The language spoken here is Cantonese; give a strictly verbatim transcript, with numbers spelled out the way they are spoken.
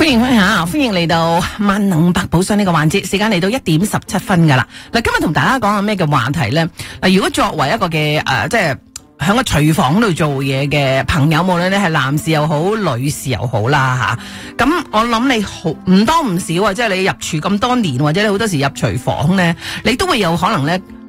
歡迎歡迎吓，歡迎嚟到萬能百寶箱呢個環節，時間嚟到一點十七分噶啦。嗱，今日同大家講下咩嘅話題咧？嗱，如果作為一個嘅誒、呃，即係喺個廚房度做嘢嘅朋友，無論你係男士又好，女士又好啦吓。咁我諗你好唔多唔少啊，即係你入廚咁多年，或者你好多時入廚房咧，你都會有可能咧